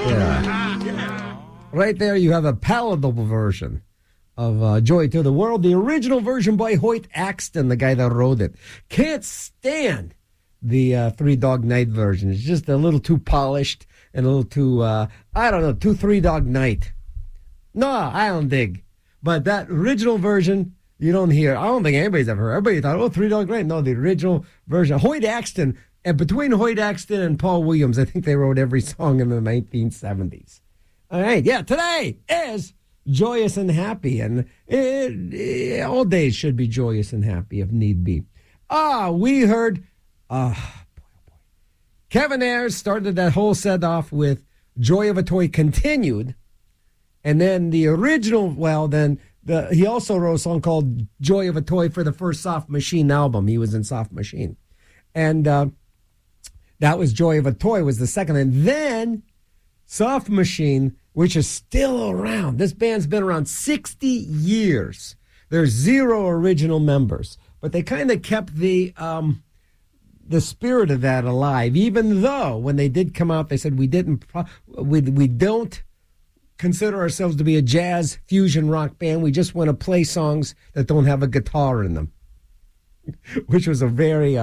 Yeah. Right there you have a palatable version of Joy to the World. The original version by Hoyt Axton, the guy that wrote it. Can't stand the Three Dog Night version. It's just a little too polished and a little too, too Three Dog Night. No, I don't dig. But that original version, you don't hear. I don't think anybody's ever heard. Everybody thought, Three Dog Night. No, the original version. Hoyt Axton, and between Hoyt Axton and Paul Williams, I think they wrote every song in the 1970s. All right, yeah, today is joyous and happy, and all days should be joyous and happy if need be. We heard, Kevin Ayers started that whole set off with Joy of a Toy Continued, and then the original, he also wrote a song called Joy of a Toy for the first Soft Machine album. He was in Soft Machine. And that was Joy of a Toy was the second. And then Soft Machine, which is still around. This band's been around 60 years. There's 0 original members. But they kind of kept the spirit of that alive, even though when they did come out, they said we don't consider ourselves to be a jazz fusion rock band. We just want to play songs that don't have a guitar in them, which was a very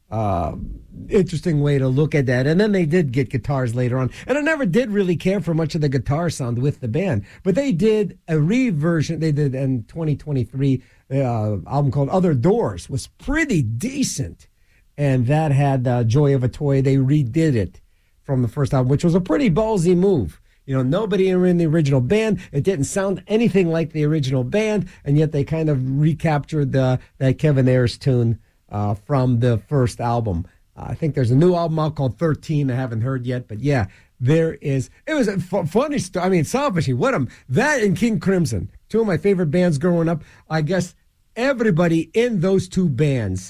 interesting way to look at that. And then they did get guitars later on. And I never did really care for much of the guitar sound with the band. But they did a reversion. They did in 2023 album called Other Doors. Was pretty decent. And that had Joy of a Toy. They redid it from the first album, which was a pretty ballsy move. Nobody in the original band. It didn't sound anything like the original band, and yet they kind of recaptured that Kevin Ayers tune from the first album. I think there's a new album out called 13 I haven't heard yet, but yeah, there is. It was a funny story. I mean, Soft Machine, that and King Crimson, two of my favorite bands growing up. I guess everybody in those two bands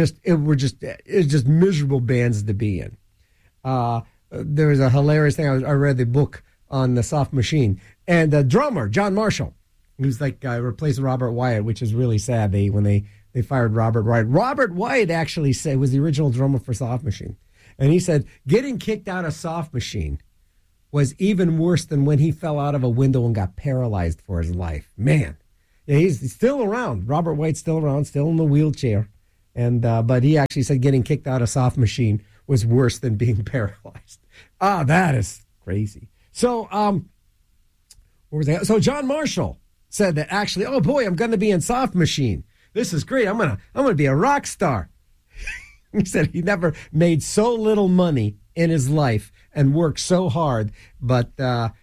it's just miserable bands to be in. There was a hilarious thing. I read the book on the Soft Machine, and the drummer John Marshall, who's replaced Robert Wyatt, which is really sad. When they fired Robert Wyatt. Robert Wyatt actually was the original drummer for Soft Machine, and he said getting kicked out of Soft Machine was even worse than when he fell out of a window and got paralyzed for his life. Man, yeah, he's still around. Robert Wyatt's still around, still in the wheelchair, and but he actually said getting kicked out of Soft Machine was worse than being paralyzed. That is crazy. So, what was that? So John Marshall said that actually, oh boy, I'm going to be in Soft Machine. This is great. I'm gonna be a rock star. He said he never made so little money in his life and worked so hard. But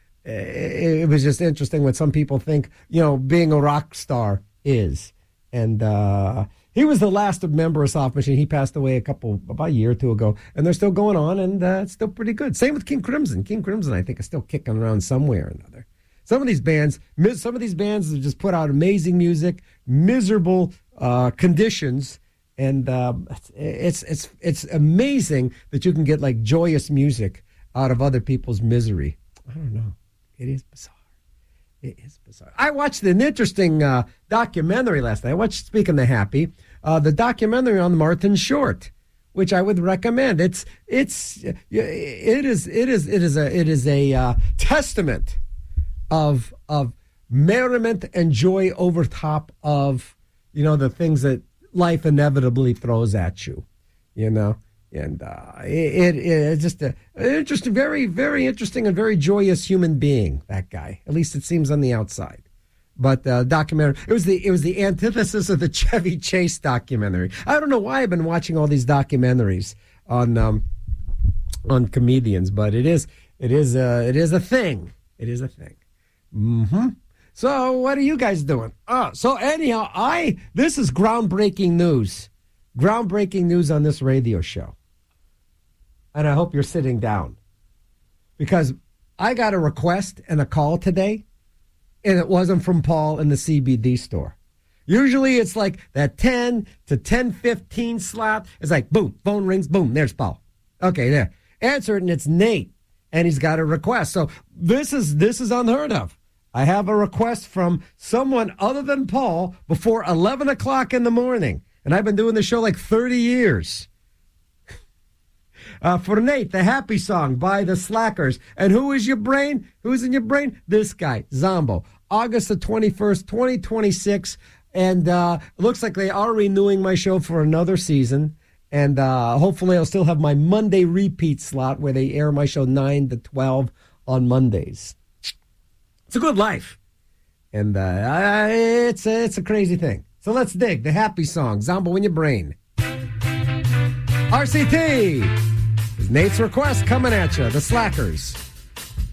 it was just interesting what some people think, being a rock star is. And he was the last member of Soft Machine. He passed away about a year or two ago, and they're still going on, and it's still pretty good. Same with King Crimson. King Crimson, I think, is still kicking around somewhere or another. Some of these bands have just put out amazing music, miserable conditions, and it's amazing that you can get joyous music out of other people's misery. I don't know. It is bizarre. It is bizarre. I watched an interesting documentary last night. Speaking of happy, the documentary on Martin Short, which I would recommend. It is a testament of merriment and joy over top of the things that life inevitably throws at you, and it's just an interesting, very, very interesting and very joyous human being, that guy. At least it seems on the outside. But documentary, it was the antithesis of the Chevy Chase documentary. I don't know why I've been watching all these documentaries on comedians, but it is a thing. It is a thing. Mm-hmm. So what are you guys doing? So anyhow, this is groundbreaking news. Groundbreaking news on this radio show. And I hope you're sitting down. Because I got a request and a call today, and it wasn't from Paul in the CBD store. Usually it's like that 10 to 10:15 slot. It's like, boom, phone rings, boom, there's Paul. Okay, there. Answer it, and it's Nate, and he's got a request. So this is unheard of. I have a request from someone other than Paul before 11 o'clock in the morning. And I've been doing the show 30 years. For Nate, the happy song by the Slackers. And who is your brain? Who's in your brain? This guy, Zombo. August the 21st, 2026. And it looks like they are renewing my show for another season. And hopefully I'll still have my Monday repeat slot where they air my show 9 to 12 on Mondays. It's a good life. And it's a crazy thing. So let's dig the happy song, Zombo in Your Brain. RCT is Nate's request coming at you, the Slackers.